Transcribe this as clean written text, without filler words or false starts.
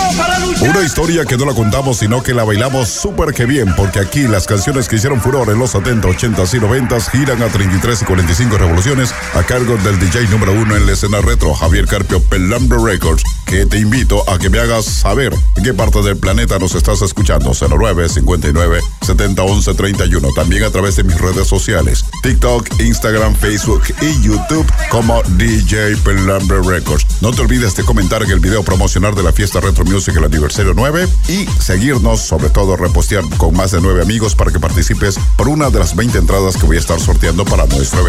Una historia que no la contamos, sino que la bailamos súper que bien, porque aquí las canciones que hicieron furor en los 70, 80 y 90 giran a 33 y 45 revoluciones a cargo del DJ número 1 en la escena retro, Javier Carpio, Pelambre Records, que te invito a que me hagas saber en qué parte del planeta nos estás escuchando. 09 59 70 11 31. También a través de mis redes sociales, TikTok, Instagram, Facebook y YouTube como DJ Pelambre Records. No te olvides de comentar en el video promocional de la fiesta Retro Music el aniversario 9 y seguirnos, sobre todo repostear con más de 9 amigos para que participes por una de las 20 entradas que voy a estar sorteando para nuestro evento.